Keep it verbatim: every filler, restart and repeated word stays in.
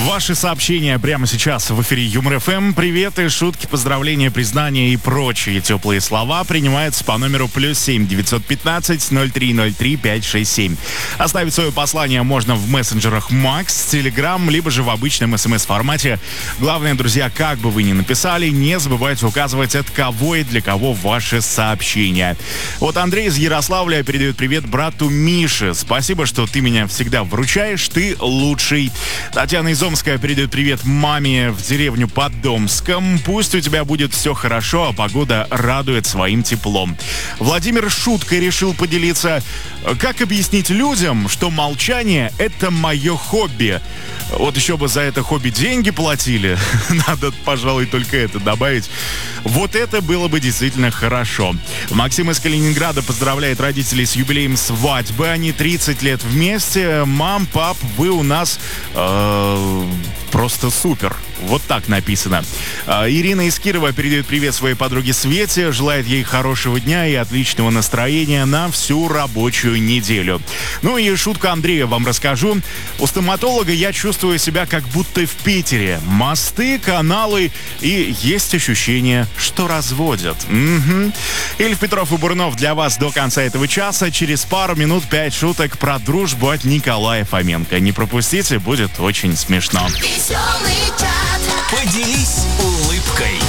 Ваши сообщения прямо сейчас в эфире Юмор ФМ. Приветы, шутки, поздравления, признания и прочие теплые слова принимаются по номеру плюс семь девятьсот пятнадцать ноль три ноль три пять шесть семь. Оставить свое послание можно в мессенджерах Макс, Телеграм, либо же в обычном смс-формате. Главное, друзья, как бы вы ни написали, не забывайте указывать, от кого и для кого ваши сообщения. Вот Андрей из Ярославля передает привет брату Мише. Спасибо, что ты меня всегда вручаешь, ты лучший. Татьяна из Омска передает привет маме в деревню под Домском. Пусть у тебя будет все хорошо, а погода радует своим теплом. Владимир шуткой решил поделиться. Как объяснить людям, что молчание — это мое хобби? Вот еще бы за это хобби деньги платили. Надо, пожалуй, только это добавить. Вот это было бы действительно хорошо. Максим из Калининграда поздравляет родителей с юбилеем свадьбы. Они тридцать лет вместе. Мам, пап, вы у нас э, просто супер. Вот так написано. Э, Ирина из Кирова передает привет своей подруге Свете. Желает ей хорошего дня и отличного настроения на всю рабочую неделю. Ну и шутку Андрея вам расскажу. У стоматолога я чувствую себя как будто в Питере. Мосты, каналы и есть ощущение, что разводят. Угу. Ильф Петров и Бурнов для вас до конца этого часа. Через пару минут пять шуток про дружбу от Николая Фоменко. Не пропустите, будет очень смешно. Поделись улыбкой.